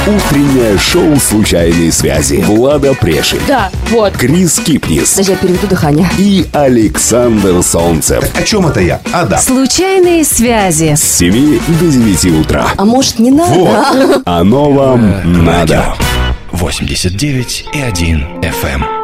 Утреннее шоу «Случайные связи». Влада Прешин. Да, вот. Крис Кипнис. Даже я переведу дыхание. И Александр Солнцев. О чем это я? Да. Случайные связи. С 7 до 9 утра. А может, не надо? Вот. Оно вам надо. 89,1 FM.